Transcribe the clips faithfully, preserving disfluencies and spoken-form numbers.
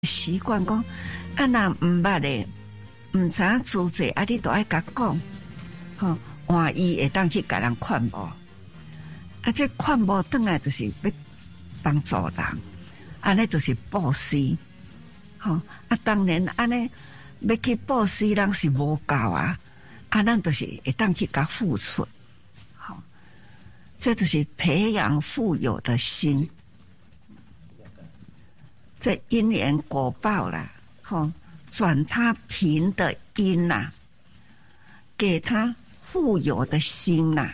习惯讲，啊那毋捌的，毋知影主济，啊你都爱甲讲，吼，换伊会当去甲人劝无，啊这劝无转来就是要帮助人，安尼就是布施，吼，啊当然安尼要去布施人是无够啊，啊咱就是会当去甲付出，好，这就是培养富有的心。这因缘果报啦，吼，转他贫的因呐、啊，给他富有的心呐、啊。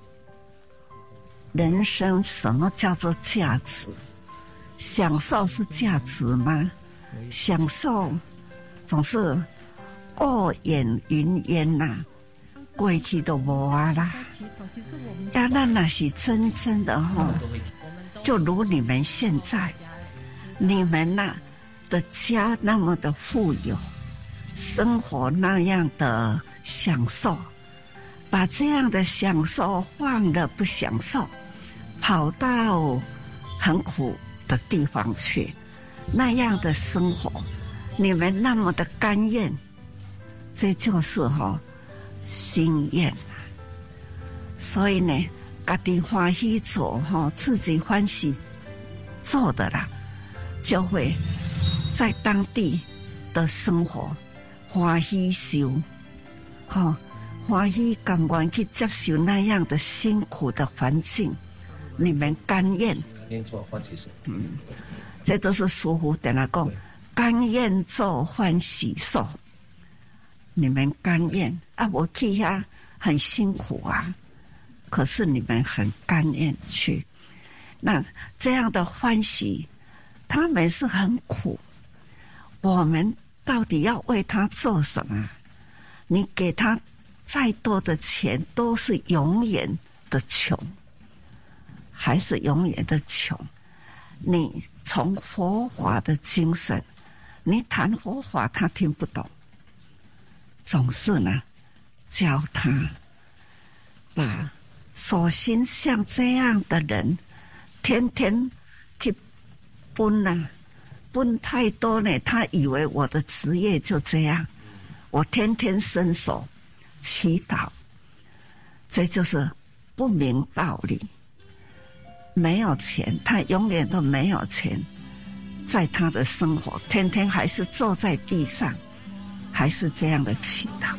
人生什么叫做价值？享受是价值吗？享受总是过眼云烟呐、啊，过去都无啊啦。呀，那那是真正的吼，就如你们现在。你们呐、啊、的家那么的富有，生活那样的享受，把这样的享受忘了不享受，跑到很苦的地方去，那样的生活，你们那么的甘愿，这就是哈、哦、心愿啊。所以呢，家己欢喜做哈，自己欢喜做的啦。就会在当地的生活欢喜受，哈，欢喜甘愿去接受那样的辛苦的环境，你们甘愿？ 愿做欢喜受， 嗯，这都是师父跟他讲，甘愿做欢喜受，你们甘愿啊？我去呀，很辛苦啊，可是你们很甘愿去，那这样的欢喜。他们是很苦，我们到底要为他做什么？你给他再多的钱，都是永远的穷，还是永远的穷。你从佛法的精神，你谈佛法他听不懂，总是呢教他把手心像这样的人，天天去。奔呐、啊，奔太多呢，他以为我的职业就这样，我天天伸手祈祷，这就是不明道理。没有钱，他永远都没有钱，在他的生活，天天还是坐在地上，还是这样的祈祷。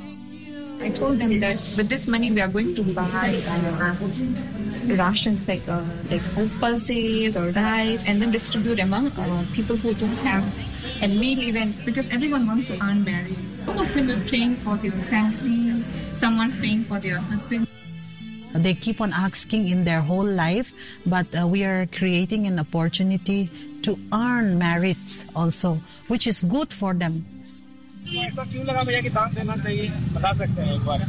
I told them that with this money we are going to buy uh, rations like uh, like pulses or rice and then distribute among uh, people who don't have and meal events because everyone wants to earn married. Some of them are praying for their family, someone praying for their husband. They keep on asking in their whole life, but uh, we are creating an opportunity to earn merits also, which is good for them. ऐसा क्यों लगा भैया कि दान देना चाहिए बता सकते हैं एक बार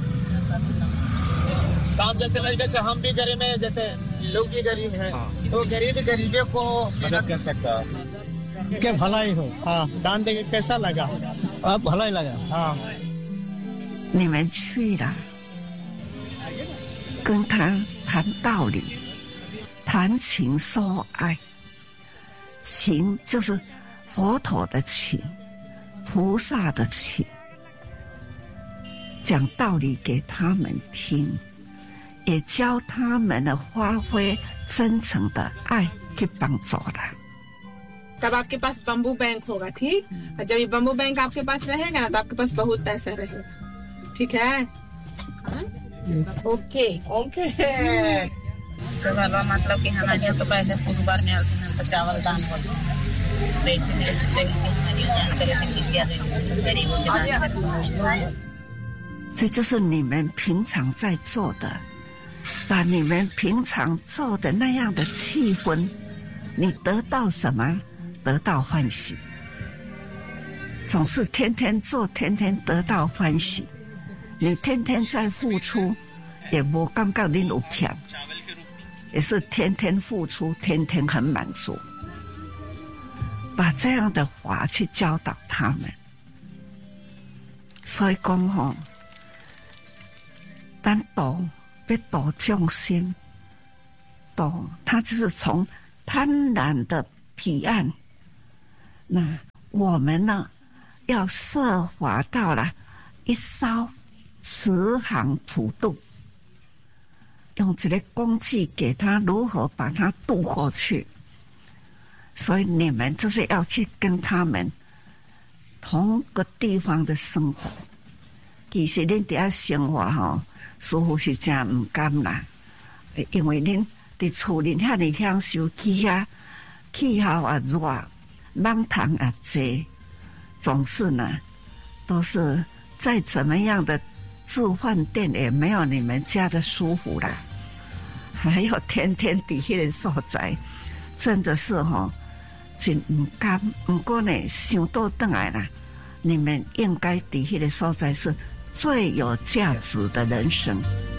दान जैसे जैसे हम भी गरीब हैं जैसे लोग भी गरीब हैं तो गरीब गरीबों को मदद कर सकता है क्या भलाई हो हाँ दान देके कैसा लगा अब भलाई लगा हाँ 你们去了跟他谈道理谈情说爱情就是佛陀的情菩萨的情，讲道理给他们听，也教他们的发挥真诚的爱去帮助人。 तब आपके पास बम्बू बैंक होगा ठीक और जब ये बम्बू बैंक आपके पास रहेगा ना तो आपके पास बहुत पैसा रहेगा ठीक है ओके ओके चलो मतलब कि हमारे यहाँ तो पहले फुटबाल में आते हैं तो चावल दान होते हैं 这就是你们平常在做的，把你们平常做的那样的气氛，你得到什么？得到欢喜。总是天天做，天天得到欢喜。你天天在付出，也无感觉你有欠，也是天天付出，天天很满足。把这样的话去教导他们，所以讲吼，咱度要度众生，度他就是从贪婪的彼岸那我们呢，要设法到了一艘慈航普渡，用这个工具给他如何把它渡过去。所以你们就是要去跟他们同个地方的生活。其实恁伫遐生活吼，似乎是真唔甘啦，因为恁伫厝里遐尼享受气啊，气候啊热，蚊虫啊多，总是呢，都是再怎么样的住饭店也没有你们家的舒服啦。还有天天伫迄个所在，真的是吼、哦，真唔甘。不过呢，想倒转来啦，你们应该伫迄个所在是最有价值的人生。